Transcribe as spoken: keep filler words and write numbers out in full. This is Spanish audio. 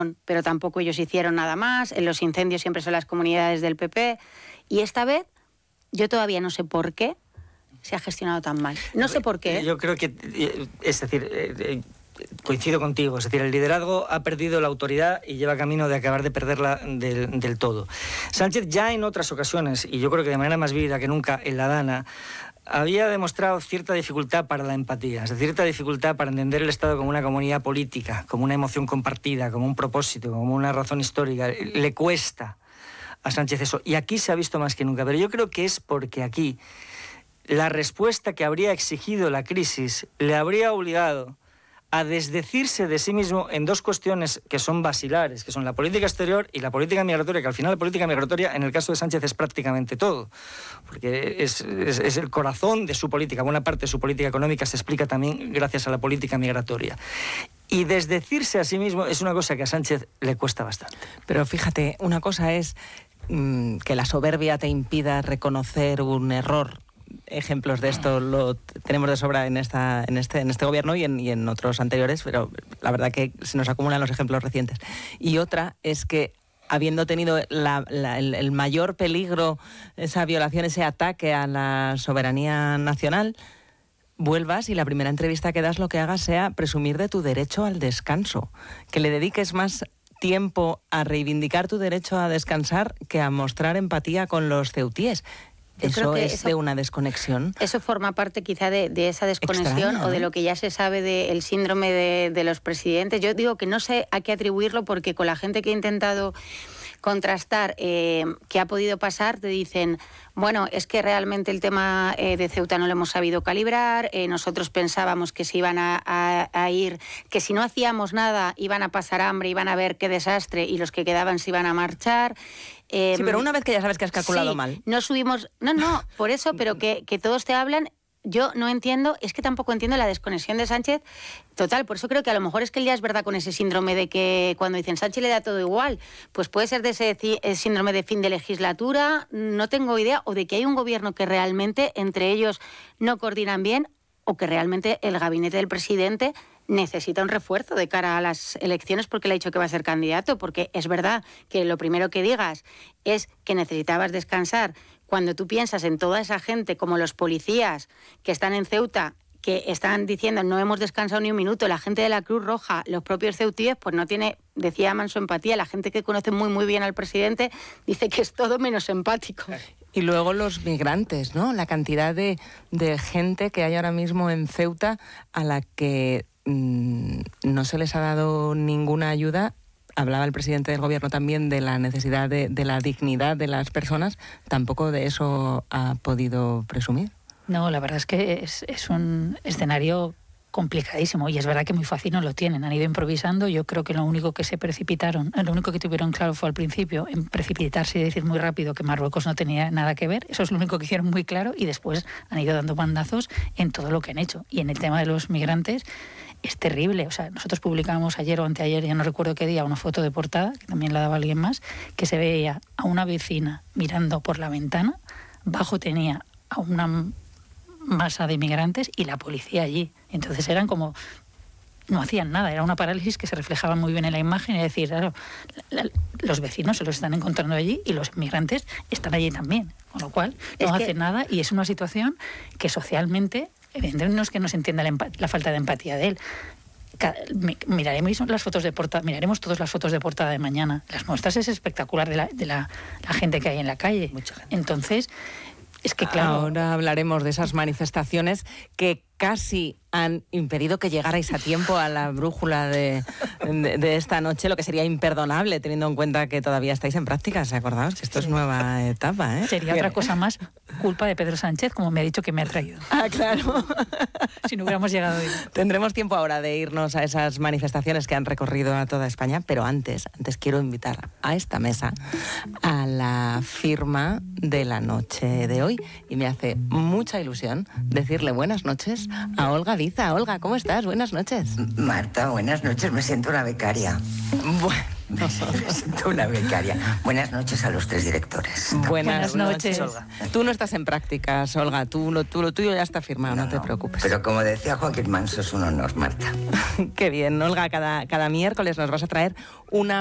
pero tampoco ellos hicieron nada más. En los incendios siempre son las comunidades del P P. Y esta vez, yo todavía no sé por qué se ha gestionado tan mal. No sé por qué. Yo creo que, es decir, coincido contigo, es decir, el liderazgo ha perdido la autoridad y lleva camino de acabar de perderla del, del todo. Sánchez ya en otras ocasiones, y yo creo que de manera más vívida que nunca en la Dana, había demostrado cierta dificultad para la empatía, es decir, cierta dificultad para entender el Estado como una comunidad política, como una emoción compartida, como un propósito, como una razón histórica. Le cuesta a Sánchez eso, y aquí se ha visto más que nunca, pero yo creo que es porque aquí la respuesta que habría exigido la crisis le habría obligado a desdecirse de sí mismo en dos cuestiones que son basilares, que son la política exterior y la política migratoria, que al final la política migratoria en el caso de Sánchez es prácticamente todo, porque es, es, es el corazón de su política, buena parte de su política económica se explica también gracias a la política migratoria. Y desdecirse a sí mismo es una cosa que a Sánchez le cuesta bastante. Pero fíjate, una cosa es mmm, que la soberbia te impida reconocer un error. Ejemplos de esto lo tenemos de sobra en esta en este en este gobierno y en, y en otros anteriores, pero la verdad que se nos acumulan los ejemplos recientes. Y otra es que, habiendo tenido la, la, el, el mayor peligro, esa violación, ese ataque a la soberanía nacional, vuelvas y la primera entrevista que das lo que hagas sea presumir de tu derecho al descanso, que le dediques más tiempo a reivindicar tu derecho a descansar que a mostrar empatía con los ceutíes. Yo eso es eso, de una desconexión. Eso forma parte quizá de, de esa desconexión extraña, o de lo que ya se sabe del síndrome de, de los presidentes. Yo digo que no sé a qué atribuirlo porque con la gente que he intentado contrastar eh, qué ha podido pasar, te dicen, bueno, es que realmente el tema eh, de Ceuta no lo hemos sabido calibrar, eh, nosotros pensábamos que se iban a, a, a ir, que si no hacíamos nada iban a pasar hambre, iban a ver qué desastre y los que quedaban se iban a marchar. Eh, sí, pero una vez que ya sabes que has calculado sí, mal. No subimos, no, no, por eso, pero que, que todos te hablan. Yo no entiendo, es que tampoco entiendo la desconexión de Sánchez total, por eso creo que a lo mejor es que él ya es verdad con ese síndrome de que cuando dicen Sánchez le da todo igual, pues puede ser de ese síndrome de fin de legislatura, no tengo idea, o de que hay un gobierno que realmente entre ellos no coordinan bien, o que realmente el gabinete del presidente necesita un refuerzo de cara a las elecciones porque le ha dicho que va a ser candidato, porque es verdad que lo primero que digas es que necesitabas descansar. Cuando tú piensas en toda esa gente, como los policías que están en Ceuta, que están diciendo no hemos descansado ni un minuto, la gente de la Cruz Roja, los propios ceutíes, pues no tiene, decía Manso, empatía. La gente que conoce muy muy bien al presidente dice que es todo menos empático. Y luego los migrantes, ¿no? La cantidad de, de gente que hay ahora mismo en Ceuta a la que mmm, no se les ha dado ninguna ayuda. Hablaba el presidente del gobierno también de la necesidad de, de la dignidad de las personas. Tampoco de eso ha podido presumir. No, la verdad es que es, es un escenario complicadísimo y es verdad que muy fácil no lo tienen. Han ido improvisando. Yo creo que lo único que se precipitaron, lo único que tuvieron claro fue al principio en precipitarse y decir muy rápido que Marruecos no tenía nada que ver. Eso es lo único que hicieron muy claro y después han ido dando bandazos en todo lo que han hecho. Y en el tema de los migrantes es terrible. O sea, nosotros publicamos ayer o anteayer, ya no recuerdo qué día, una foto de portada, que también la daba alguien más, que se veía a una vecina mirando por la ventana, bajo tenía a una masa de migrantes y la policía allí. Entonces eran como, no hacían nada, era una parálisis que se reflejaba muy bien en la imagen, es decir, claro, la, la, los vecinos se los están encontrando allí y los migrantes están allí también, con lo cual no es hacen que... nada y es una situación que socialmente, evidentemente no es que no se entienda la, la falta de empatía de él. Miraremos las fotos de portada, miraremos todas las fotos de portada de mañana. Las nuestras es espectacular de la, de la, la gente que hay en la calle. Mucha gente. Entonces, es que claro. Ahora hablaremos de esas manifestaciones que casi han impedido que llegarais a tiempo a la brújula de, de, de esta noche, lo que sería imperdonable teniendo en cuenta que todavía estáis en prácticas, ¿acordaos? Que esto sí. Es nueva etapa, ¿eh? Sería Bien. Otra cosa más culpa de Pedro Sánchez, como me ha dicho que me ha traído. Ah, claro. Si no hubiéramos llegado hoy. Tendremos tiempo ahora de irnos a esas manifestaciones que han recorrido a toda España, pero antes, antes quiero invitar a esta mesa a la firma de la noche de hoy y me hace mucha ilusión decirle buenas noches a Olga Liza. Olga, ¿cómo estás? Buenas noches. Marta, buenas noches. Me siento una becaria. Bueno. Me siento una becaria. Buenas noches a los tres directores. Buenas, Buenas noches. noches, Olga. Tú no estás en prácticas, Olga. Tú lo, tú, lo tuyo ya está firmado, no, no te no, preocupes. Pero como decía Joaquín Manso, es un honor, Marta. Qué bien, Olga. Cada, cada miércoles nos vas a traer una